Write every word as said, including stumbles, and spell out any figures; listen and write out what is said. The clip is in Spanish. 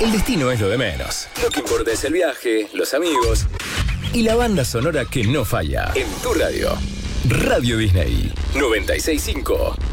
El destino es lo de menos. Lo que importa es el viaje, los amigos y la banda sonora que no falla. En tu radio, Radio Disney noventa y seis punto cinco.